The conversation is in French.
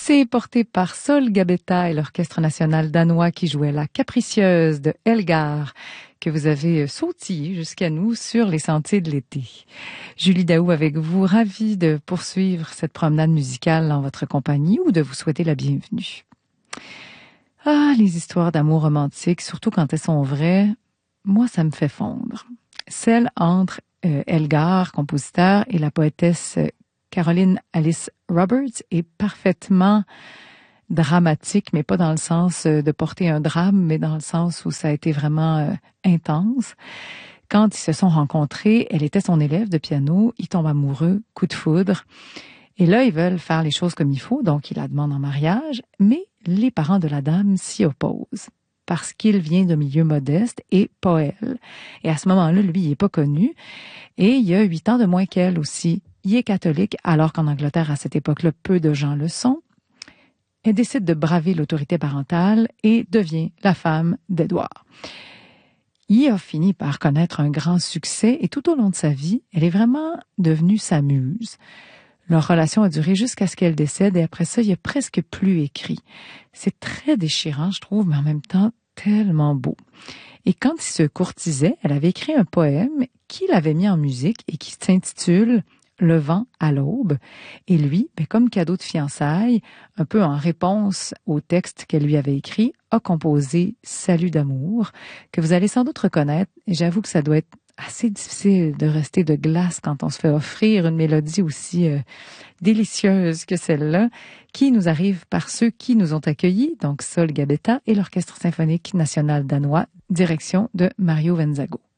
C'est porté par Sol Gabetta et l'Orchestre national danois qui jouait la Capricieuse de Elgar, que vous avez sautillé jusqu'à nous sur les sentiers de l'été. Julie Daou avec vous, ravie de poursuivre cette promenade musicale en votre compagnie ou de vous souhaiter la bienvenue. Ah, les histoires d'amour romantique, surtout quand elles sont vraies, moi ça me fait fondre. Celle entre Elgar, compositeur, et la poétesse Caroline Alice Roberts est parfaitement dramatique, mais pas dans le sens de porter un drame, mais dans le sens où ça a été vraiment intense. Quand ils se sont rencontrés, elle était son élève de piano, ils tombent amoureux, coup de foudre. Et là, ils veulent faire les choses comme il faut, donc ils la demandent en mariage, mais les parents de la dame s'y opposent parce qu'il vient d'un milieu modeste et pas elle. Et à ce moment-là, lui, il n'est pas connu. Et il y a 8 ans de moins qu'elle aussi. Il est catholique, alors qu'en Angleterre, à cette époque-là, peu de gens le sont. Elle décide de braver l'autorité parentale et devient la femme d'Édouard. Il a fini par connaître un grand succès et tout au long de sa vie, elle est vraiment devenue sa muse. Leur relation a duré jusqu'à ce qu'elle décède et après ça, il n'y a presque plus écrit. C'est très déchirant, je trouve, mais en même temps tellement beau. Et quand il se courtisait, elle avait écrit un poème qu'il avait mis en musique et qui s'intitule « Le vent à l'aube ». Et lui, comme cadeau de fiançailles, un peu en réponse au texte qu'elle lui avait écrit, a composé « Salut d'amour » que vous allez sans doute reconnaître. Et j'avoue que ça doit être assez difficile de rester de glace quand on se fait offrir une mélodie aussi délicieuse que celle-là, qui nous arrive par ceux qui nous ont accueillis, donc Sol Gabetta et l'Orchestre symphonique national danois, direction de Mario Venzago.